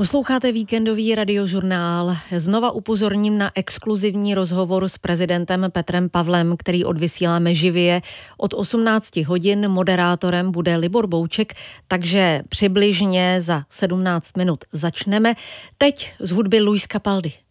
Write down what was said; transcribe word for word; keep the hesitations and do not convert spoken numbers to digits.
Posloucháte víkendový radiožurnál. Znova upozorním na exkluzivní rozhovor s prezidentem Petrem Pavlem, který odvysíláme živě. Od osmnácti hodin moderátorem bude Libor Bouček, takže přibližně za sedmnáct minut začneme. Teď z hudby Luis Capaldi.